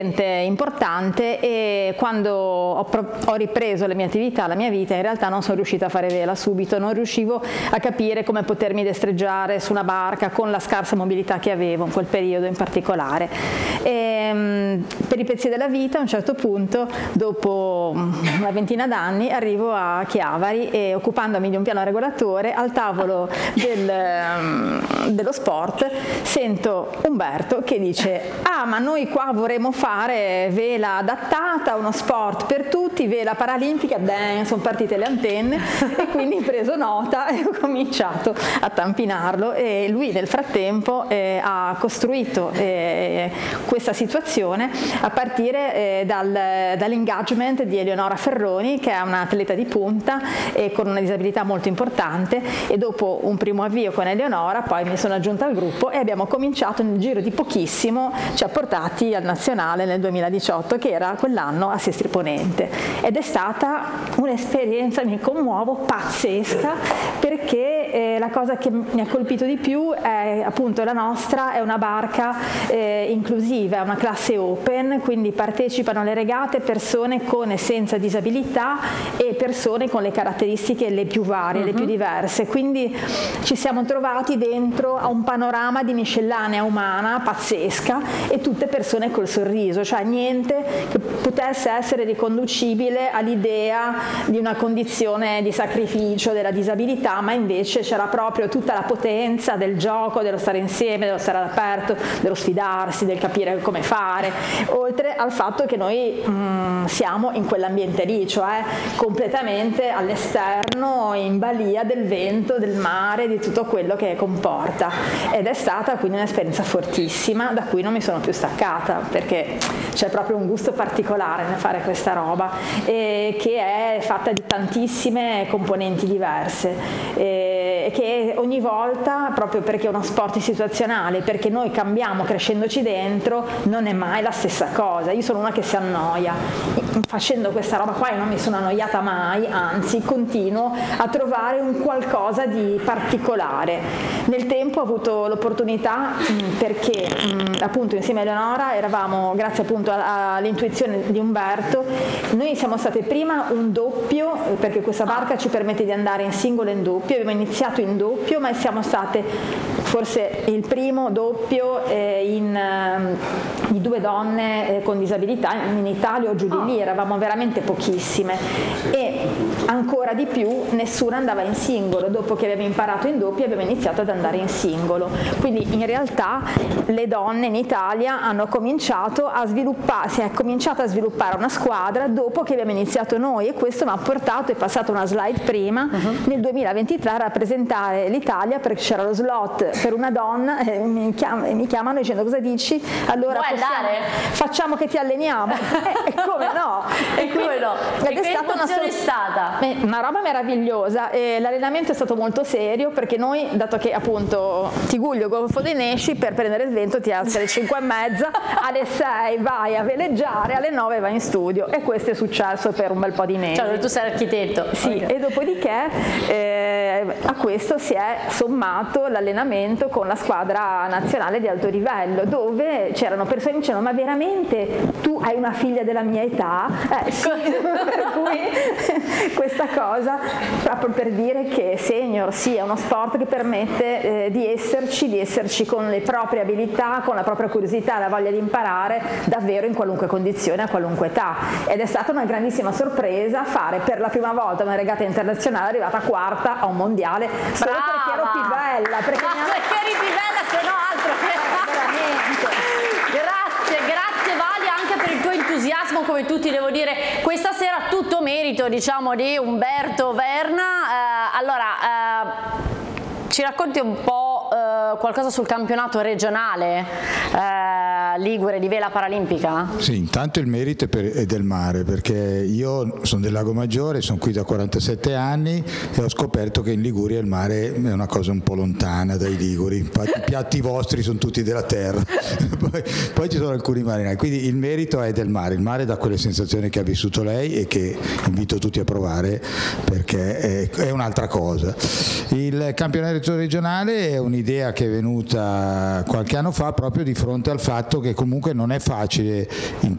importante, e quando ho ripreso la mia attività, la mia vita, in realtà non sono riuscita a fare vela subito, non riuscivo a capire come potermi destreggiare su una barca con la scarsa mobilità che avevo in quel periodo in particolare. Per i pezzi della vita, a un certo punto, dopo una ventina d'anni, arrivo a Chiavari e, occupandomi di un piano regolatore, al tavolo dello sport sento Umberto che dice: ah, ma noi qua vorremmo fare vela adattata, uno sport per tutti, vela paralimpica. Sono partite le antenne e quindi ho preso nota e ho cominciato a tampinarlo, e lui nel frattempo ha costruito questa situazione a partire dall'engagement di Eleonora Ferroni, che è un'atleta di punta e con una disabilità molto importante, e dopo un primo avvio con Eleonora poi mi sono aggiunta al gruppo e abbiamo cominciato nel giro di pochissimo, ci ha portati al nazionale nel 2018, che era quell'anno a Sestri Ponente, ed è stata un'esperienza, mi commuovo, pazzesca, perché la cosa che mi ha colpito di più è appunto la nostra è una barca inclusiva, è una classe open, quindi partecipano alle regate persone con e senza disabilità e persone con le caratteristiche le più varie, le più diverse, quindi ci siamo trovati dentro a un panorama di miscellanea umana pazzesca, e tutte persone col sorriso, cioè niente che potesse essere riconducibile all'idea di una condizione di sacrificio della disabilità, ma invece c'era proprio tutta la potenza del gioco, dello stare insieme, dello stare all'aperto, dello sfidarsi, del capire come fare, oltre al fatto che noi siamo in quell'ambiente lì, cioè completamente all'esterno, in balia del vento, del mare, di tutto quello che comporta, ed è stata quindi un'esperienza fortissima da cui non mi sono più staccata, perché c'è proprio un gusto particolare nel fare questa roba, che è fatta di tantissime componenti diverse, che ogni volta, proprio perché è uno sport situazionale, perché noi cambiamo crescendoci dentro, non è mai la stessa cosa. Io sono una che si annoia facendo questa roba qua, e non mi sono annoiata mai, anzi continuo a trovare un qualcosa di particolare. Nel tempo ho avuto l'opportunità, perché appunto insieme a Eleonora eravamo, grazie appunto all'intuizione di Umberto, noi siamo state prima un doppio, perché questa barca ci permette di andare in singolo e in doppio, abbiamo iniziato in doppio, ma siamo state forse il primo doppio di due donne con disabilità in Italia o giù di lì, eravamo veramente pochissime, e ancora di più nessuna andava in singolo. Dopo che abbiamo imparato in doppio abbiamo iniziato ad andare in singolo, quindi in realtà le donne in Italia hanno cominciato a sviluppare, si è cominciata a sviluppare una squadra dopo che abbiamo iniziato noi, e questo mi ha portato, è passata una slide prima, nel 2023 a rappresentare l'Italia, perché c'era lo slot per una donna, e mi chiamano dicendo: cosa dici? Allora facciamo che ti alleniamo. E come no? E come no? Ed è stata una roba meravigliosa, e l'allenamento è stato molto serio, perché noi, dato che appunto Tiguglio Golfo dei Nesci, per prendere il vento ti alzi alle 5:30, alle 6 vai a veleggiare, alle 9 vai in studio, e questo è successo per un bel po' di mesi. Cioè, tu sei architetto. Sì, okay. E dopodiché a questo si è sommato l'allenamento con la squadra nazionale di alto livello, dove c'erano persone che dicevano: ma veramente tu hai una figlia della mia età? Sì. Per cui questa cosa, proprio per dire che senior sì, è uno sport che permette di esserci con le proprie abilità, con la propria curiosità, la voglia di imparare davvero in qualunque condizione, a qualunque età, ed è stata una grandissima sorpresa fare per la prima volta una regata internazionale, arrivata quarta a un mondiale. Solo perché ero pivella, perché eri pivella, se no altro che veramente. Grazie Vali, anche per il tuo entusiasmo, come tutti devo dire. Questa sera tutto merito, diciamo, di Umberto Verna. Ci racconti un po' qualcosa sul campionato regionale ligure di vela paralimpica? Sì, intanto il merito è del mare, perché io sono del Lago Maggiore, sono qui da 47 anni e ho scoperto che in Liguria il mare è una cosa un po' lontana dai liguri, infatti i piatti vostri sono tutti della terra. poi ci sono alcuni marinai, quindi il merito è del mare. Il mare dà quelle sensazioni che ha vissuto lei e che invito tutti a provare, perché è un'altra cosa. Il campionato regionale è un'idea che è venuta qualche anno fa proprio di fronte al fatto che comunque non è facile in